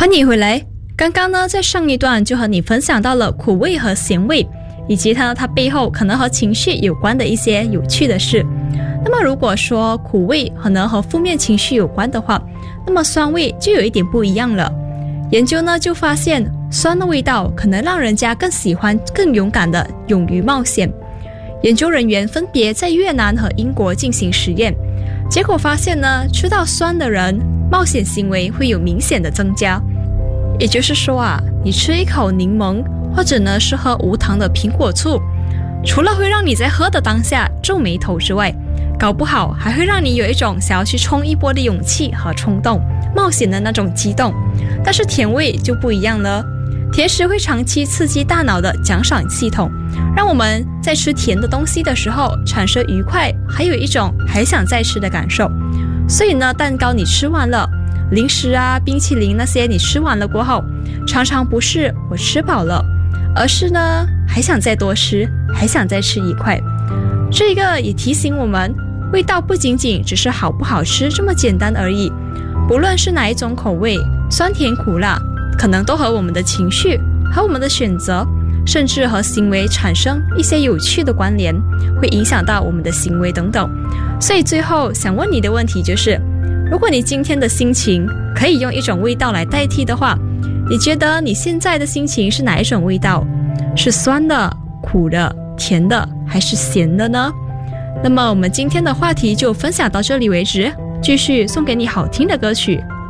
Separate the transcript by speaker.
Speaker 1: 欢迎回来。刚刚呢，在上一段就和你分享到了苦味和咸味，以及它背后可能和情绪有关的一些有趣的事。那么如果说苦味可能和负面情绪有关的话，那么酸味就有一点不一样了。研究呢就发现，酸的味道可能让人家更喜欢更勇敢的勇于冒险。研究人员分别在越南和英国进行实验，结果发现呢，吃到酸的人冒险行为会有明显的增加。也就是说啊，你吃一口柠檬，或者呢是喝无糖的苹果醋，除了会让你在喝的当下皱眉头之外，搞不好还会让你有一种想要去冲一波的勇气和冲动，冒险的那种激动。但是甜味就不一样了，甜食会长期刺激大脑的奖赏系统，让我们在吃甜的东西的时候产生愉快，还有一种还想再吃的感受。所以呢，蛋糕你吃完了，零食啊、冰淇淋那些你吃完了过后，常常不是我吃饱了，而是呢还想再多吃，还想再吃一块。这个也提醒我们，味道不仅仅只是好不好吃这么简单而已，不论是哪一种口味，酸甜苦辣，可能都和我们的情绪、和我们的选择，甚至和行为产生一些有趣的关联，会影响到我们的行为等等。所以最后想问你的问题就是，如果你今天的心情可以用一种味道来代替的话，你觉得你现在的心情是哪一种味道？是酸的、苦的、甜的，还是咸的呢？那么我们今天的话题就分享到这里为止，继续送给你好听的歌曲，